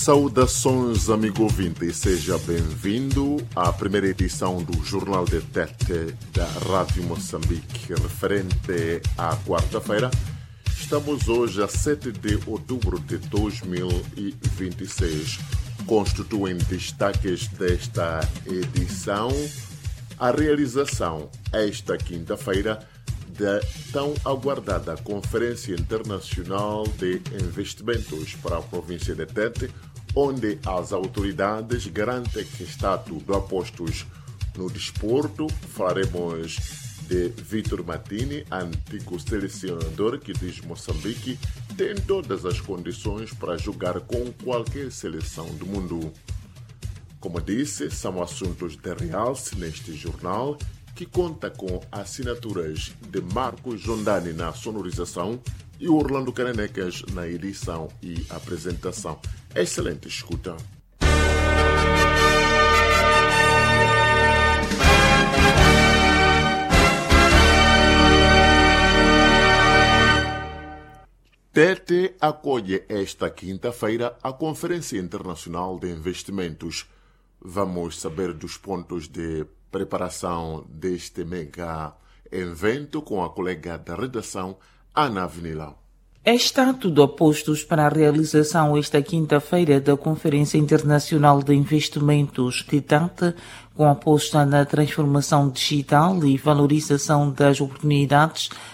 Saudações, amigo ouvinte, e seja bem-vindo à primeira edição do Jornal de Tete da Rádio Moçambique, referente à quarta-feira. Estamos hoje a 7 de outubro de 2026. Constituem destaques desta edição a realização, esta quinta-feira, da tão aguardada Conferência Internacional de Investimentos para a província de Tete, onde as autoridades garantem que está tudo a postos no desporto. Falaremos de Vitor Martini, antigo selecionador que diz Moçambique tem todas as condições para jogar com qualquer seleção do mundo. Como disse, são assuntos de realce neste jornal, que conta com assinaturas de Marcos Jondani na sonorização e Orlando Cananecas na edição e apresentação. Excelente escuta. Tete acolhe esta quinta-feira a Conferência Internacional de Investimentos. Vamos saber dos pontos de preparação deste mega evento com a colega da redação, Ana Avenila. Está tudo a postos para a realização esta quinta-feira da Conferência Internacional de Investimentos de Tete, com aposta na transformação digital e valorização das oportunidades